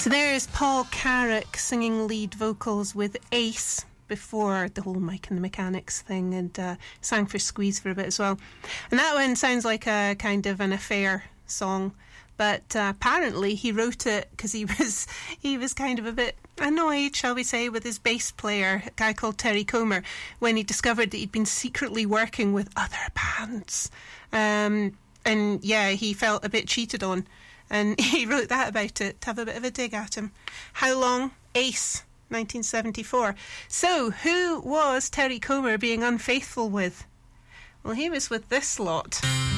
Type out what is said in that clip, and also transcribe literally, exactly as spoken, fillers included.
So there's Paul Carrack singing lead vocals with Ace before the whole Mike and the Mechanics thing, and uh, sang for Squeeze for a bit as well. And that one sounds like a kind of an affair song, but uh, apparently he wrote it because he was he was kind of a bit annoyed, shall we say, with his bass player, a guy called Terry Comer, when he discovered that he'd been secretly working with other bands. Um, and yeah, he felt a bit cheated on, and he wrote that about it to have a bit of a dig at him. How Long? Ace, nineteen seventy-four. So, who was Terry Comer being unfaithful with? Well, he was with this lot.